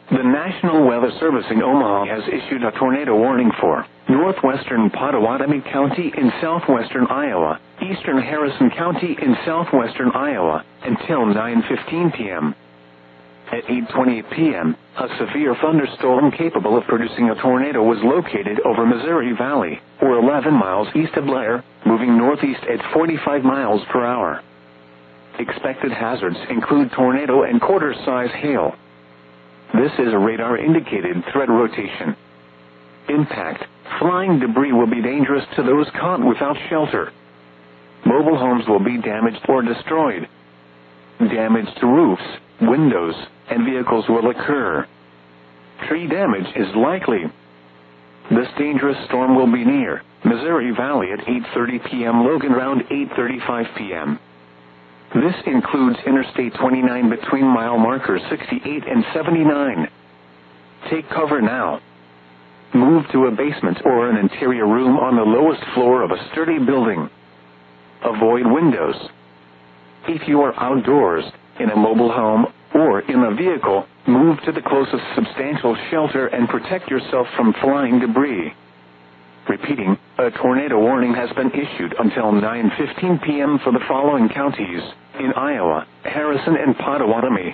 The National Weather Service in Omaha has issued a tornado warning for northwestern Pottawatomie County in southwestern Iowa, eastern Harrison County in southwestern Iowa, until 9:15 p.m. At 8:28 p.m., a severe thunderstorm capable of producing a tornado was located over Missouri Valley, or 11 miles east of Blair, moving northeast at 45 miles per hour. Expected hazards include tornado and quarter-size hail. This is a radar-indicated threat rotation. Impact: flying debris will be dangerous to those caught without shelter. Mobile homes will be damaged or destroyed. Damage to roofs, windows, and vehicles will occur. Tree damage is likely. This dangerous storm will be near Missouri Valley at 8:30 p.m. Logan around 8:35 p.m. This includes Interstate 29 between mile markers 68 and 79. Take cover now. Move to a basement or an interior room on the lowest floor of a sturdy building. Avoid windows. If you are outdoors, in a mobile home, or in a vehicle, move to the closest substantial shelter and protect yourself from flying debris. Repeating, a tornado warning has been issued until 9:15 p.m. for the following counties in Iowa: Harrison and Pottawatomie.